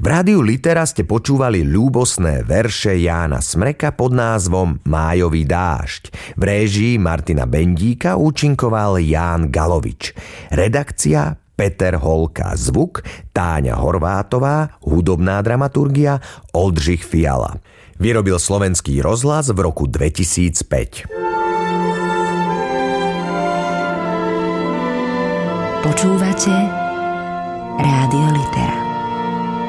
V rádiu Litera ste počúvali ľúbosné verše Jána Smreka pod názvom Májový dážď. V réžii Martina Bendíka účinkoval Ján Galovič. Redakcia Peter Holka, zvuk Táňa Horvátová, hudobná dramaturgia Oldřich Fiala. Vyrobil Slovenský rozhlas v roku 2005. Počúvate Rádio Litera.